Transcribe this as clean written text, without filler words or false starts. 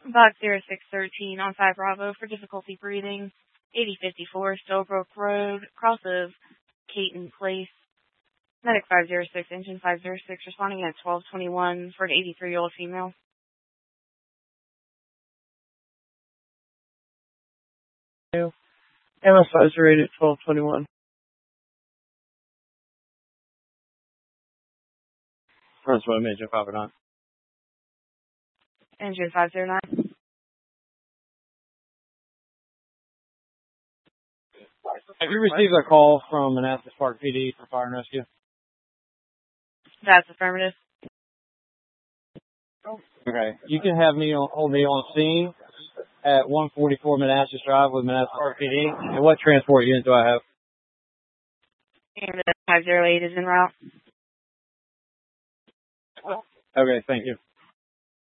Box 0613 on 5 Bravo for difficulty breathing. 8054 Stillbrook Road, cross of Caton Place. Medic 506, engine 506, responding at 1221 for an 83-year-old female. MS 508 at 1221. That's what I made you 509. Engine 509. Have you received a call from Manassas Park PD for fire and rescue? That's affirmative. Okay. You can have me hold me on scene at 144 Manassas Drive with Manassas Park PD. And what transport unit do I have? And 508 is en route. Okay, thank you.